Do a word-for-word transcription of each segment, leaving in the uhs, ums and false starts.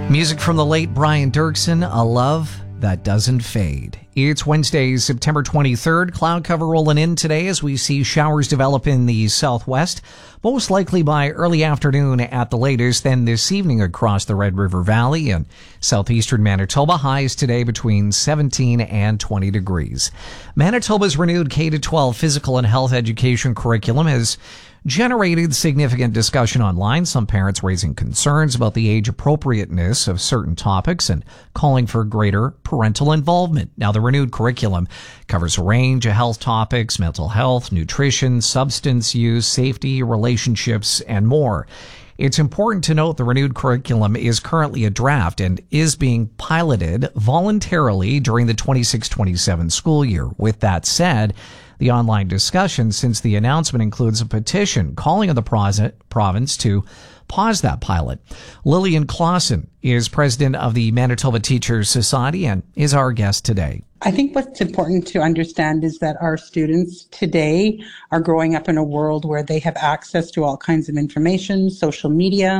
Music from the late Brian Dirksen, A Love That Doesn't Fade. It's Wednesday, September twenty-third. Cloud cover rolling in today as we see showers develop in the southwest, most likely by early afternoon at the latest, then this evening across the Red River Valley and southeastern Manitoba. Highs today between seventeen and twenty degrees. Manitoba's renewed K through twelve physical and health education curriculum has generated significant discussion online, some parents raising concerns about the age appropriateness of certain topics and calling for greater parental involvement. Now, the renewed curriculum covers a range of health topics, mental health, nutrition, substance use, safety, relationships, and more. It's important to note the renewed curriculum is currently a draft and is being piloted voluntarily during the twenty-six twenty-seven school year. With that said, the online discussion since the announcement includes a petition calling on the province to pause that pilot. Lillian Clausen is president of the Manitoba Teachers Society and is our guest today. I think what's important to understand is that our students today are growing up in a world where they have access to all kinds of information, social media,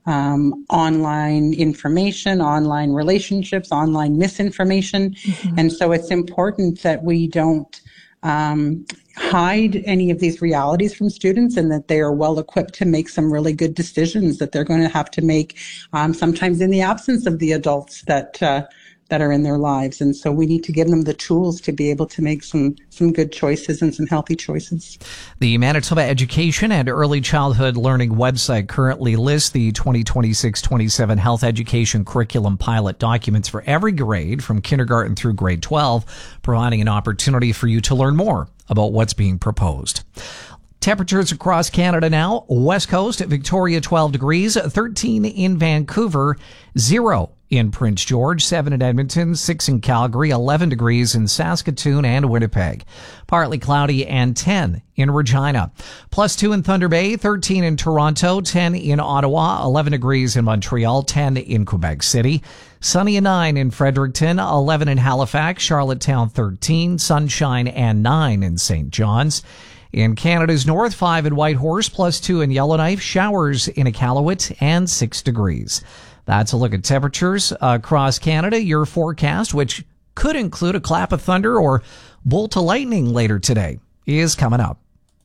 um, online information, online relationships, online misinformation. Mm-hmm. And so it's important that we don't um, hide any of these realities from students and that they are well equipped to make some really good decisions that they're going to have to make, um, sometimes in the absence of the adults that, uh, that are in their lives. And so we need to give them the tools to be able to make some, some good choices and some healthy choices. The Manitoba Education and Early Childhood Learning website currently lists the twenty twenty-six twenty-seven health education curriculum pilot documents for every grade from kindergarten through grade twelve, providing an opportunity for you to learn more about what's being proposed. Temperatures across Canada now. West Coast, Victoria, twelve degrees, thirteen in Vancouver, zero in Prince George, seven in Edmonton, six in Calgary, eleven degrees in Saskatoon and Winnipeg. Partly cloudy and ten in Regina. Plus two in Thunder Bay, thirteen in Toronto, ten in Ottawa, eleven degrees in Montreal, ten in Quebec City. Sunny and nine in Fredericton, eleven in Halifax, Charlottetown thirteen, sunshine and nine in Saint John's. In Canada's north, five in Whitehorse, plus two in Yellowknife, showers in Iqaluit, and six degrees. That's a look at temperatures across Canada. Your forecast, which could include a clap of thunder or bolt of lightning later today, is coming up.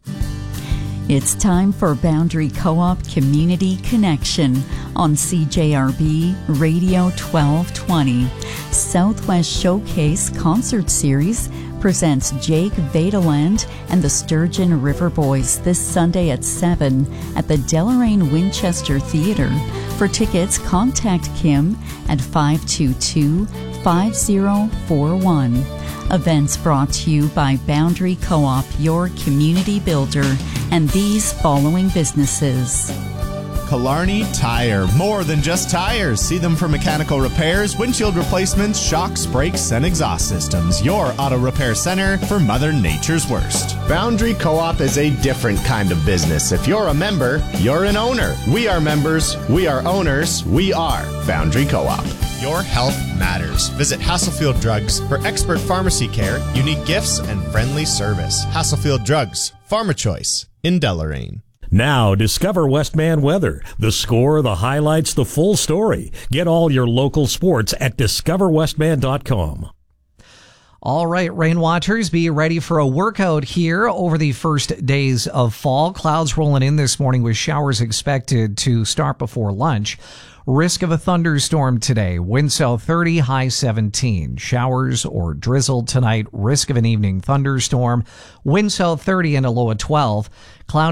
It's time for Boundary Co-op Community Connection on C J R B Radio twelve twenty. Southwest Showcase Concert Series presents Jake Vadeland and the Sturgeon River Boys this Sunday at seven at the Deloraine Winchester Theatre. For tickets, contact Kim at five two two, five zero four one. Events brought to you by Boundary Co-op, your community builder, and these following businesses. Killarney Tire. More than just tires. See them for mechanical repairs, windshield replacements, shocks, brakes, and exhaust systems. Your auto repair center for Mother Nature's worst. Boundary Co-op is a different kind of business. If you're a member, you're an owner. We are members. We are owners. We are Boundary Co-op. Your health matters. Visit Hasselfield Drugs for expert pharmacy care, unique gifts, and friendly service. Hasselfield Drugs. Pharma Choice in Deloraine. Now, discover Westman Weather. The score, the highlights, the full story. Get all your local sports at discover westman dot com. All right, rain watchers, be ready for a workout here over the first days of fall. Clouds rolling in this morning with showers expected to start before lunch. Risk of a thunderstorm today. Wind south thirty, high seventeen. Showers or drizzle tonight. Risk of an evening thunderstorm. Wind south thirty and a low of twelve. Cloud